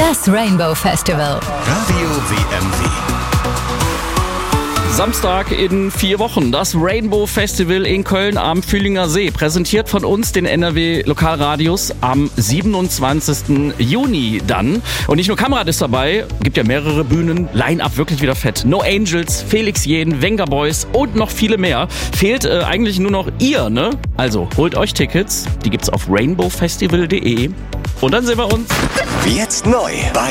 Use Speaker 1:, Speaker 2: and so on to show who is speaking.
Speaker 1: Das Rainbow Festival.
Speaker 2: Radio WMW.
Speaker 3: Samstag in 4 Wochen, das Rainbow Festival in Köln am Fühlinger See, präsentiert von uns, den NRW Lokalradios, am 27. Juni dann. Und nicht nur Kamerad ist dabei, gibt ja mehrere Bühnen, Line-Up wirklich wieder fett. No Angels, Felix Jähn, Wenger Boys und noch viele mehr. Fehlt eigentlich nur noch ihr, ne? Also holt euch Tickets, die gibt's auf rainbowfestival.de und dann sehen wir uns.
Speaker 2: Jetzt neu bei